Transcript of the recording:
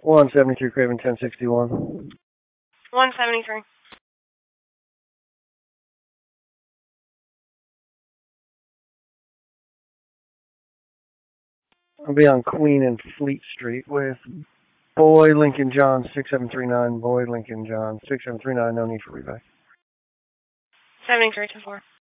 173 Craven 1061. 173. I'll be on Queen and Fleet Street with Boy Lincoln John 6739. Boy Lincoln John 6739. No need for reback. 73 to 4.